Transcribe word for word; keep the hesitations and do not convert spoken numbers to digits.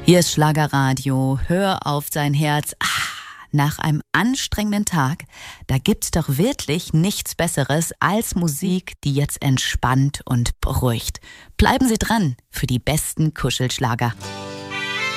Hier ist Schlagerradio. Hör auf sein Herz. Ah, nach einem anstrengenden Tag, da gibt's doch wirklich nichts Besseres als Musik, die jetzt entspannt und beruhigt. Bleiben Sie dran für die besten Kuschelschlager.